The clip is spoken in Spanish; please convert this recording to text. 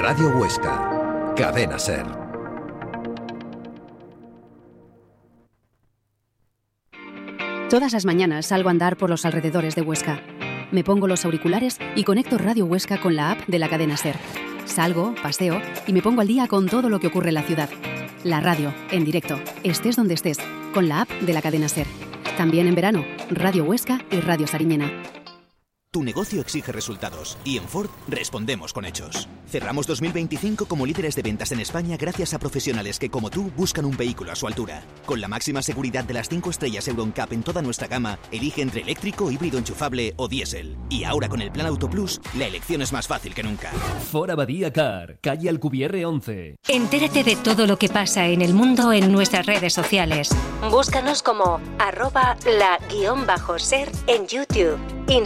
Radio Huesca, Cadena SER. Todas las mañanas salgo a andar por los alrededores de Huesca. Me pongo los auriculares y conecto Radio Huesca con la app de la cadena SER. Salgo, paseo y me pongo al día con todo lo que ocurre en la ciudad. La radio, en directo, estés donde estés, con la app de la cadena SER. También en verano, Radio Huesca y Radio Sariñena. Tu negocio exige resultados y en Ford respondemos con hechos. Cerramos 2025 como líderes de ventas en España gracias a profesionales que, como tú, buscan un vehículo a su altura. Con la máxima seguridad de las 5 estrellas Euro NCAP en toda nuestra gama, elige entre eléctrico, híbrido enchufable o diésel. Y ahora con el Plan Auto Plus, la elección es más fácil que nunca. Ford Abadía Car, calle Alcubierre 11. Entérate de todo lo que pasa en el mundo en nuestras redes sociales. Búscanos como @la_ser en YouTube,